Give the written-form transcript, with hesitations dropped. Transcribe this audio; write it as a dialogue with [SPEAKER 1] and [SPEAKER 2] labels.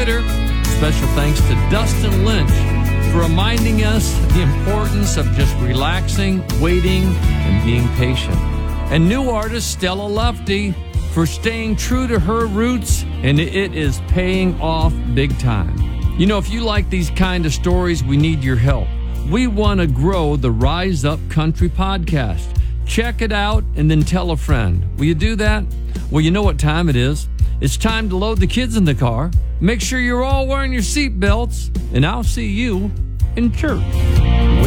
[SPEAKER 1] Twitter. Special thanks to Dustin Lynch for reminding us the importance of just relaxing, waiting, and being patient. And new artist Stella Lufty for staying true to her roots, and it is paying off big time. You know, if you like these kind of stories, we need your help. We want to grow the Rise Up Country podcast. Check it out and then tell a friend. Will you do that? Well, you know what time it is. It's time to load the kids in the car. Make sure you're all wearing your seatbelts, and I'll see you in church.